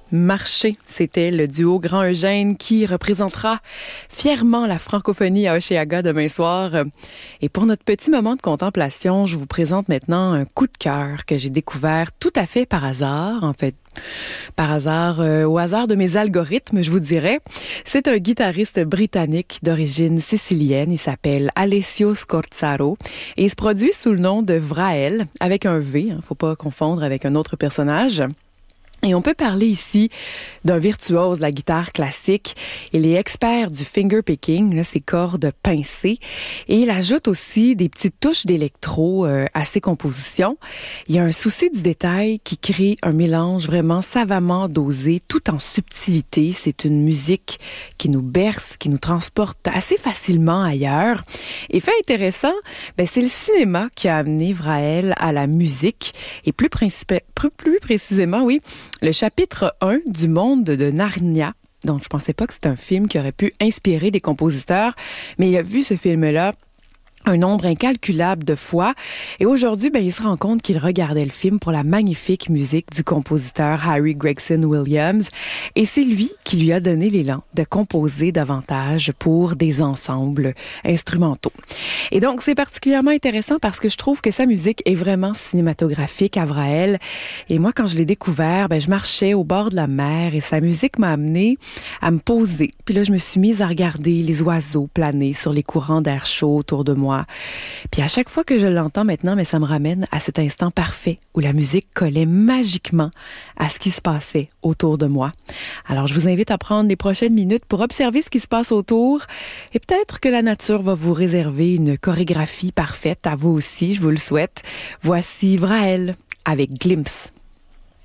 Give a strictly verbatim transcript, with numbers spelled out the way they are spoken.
Marché, c'était le duo Grand Eugène qui représentera fièrement la francophonie à Hochelaga demain soir. Et pour notre petit moment de contemplation, je vous présente maintenant un coup de cœur que j'ai découvert tout à fait par hasard, en fait. Par hasard, euh, au hasard de mes algorithmes, je vous dirais. C'est un guitariste britannique d'origine sicilienne. Il s'appelle Alessio Scorzaro et il se produit sous le nom de Vrael, avec un V. Hein, faut pas confondre avec un autre personnage. Et on peut parler ici d'un virtuose de la guitare classique. Il est expert du fingerpicking, là, ses cordes pincées. Et il ajoute aussi des petites touches d'électro euh, à ses compositions. Il y a un souci du détail qui crée un mélange vraiment savamment dosé, tout en subtilité. C'est une musique qui nous berce, qui nous transporte assez facilement ailleurs. Et fait intéressant, ben, c'est le cinéma qui a amené Vrael à la musique. Et plus, principi- plus, plus précisément, oui, le chapitre un du monde de Narnia. Donc, je pensais pas que c'était un film qui aurait pu inspirer des compositeurs, mais il a vu ce film-là un nombre incalculable de fois. Et aujourd'hui, ben, il se rend compte qu'il regardait le film pour la magnifique musique du compositeur Harry Gregson Williams. Et c'est lui qui lui a donné l'élan de composer davantage pour des ensembles instrumentaux. Et donc, c'est particulièrement intéressant parce que je trouve que sa musique est vraiment cinématographique à Vrael. Et moi, quand je l'ai découvert, ben, je marchais au bord de la mer et sa musique m'a amené à me poser. Puis là, je me suis mise à regarder les oiseaux planer sur les courants d'air chaud autour de moi. Puis à chaque fois que je l'entends maintenant, mais ça me ramène à cet instant parfait où la musique collait magiquement à ce qui se passait autour de moi. Alors je vous invite à prendre les prochaines minutes pour observer ce qui se passe autour et peut-être que la nature va vous réserver une chorégraphie parfaite à vous aussi, je vous le souhaite. Voici Vrael avec Glimpse.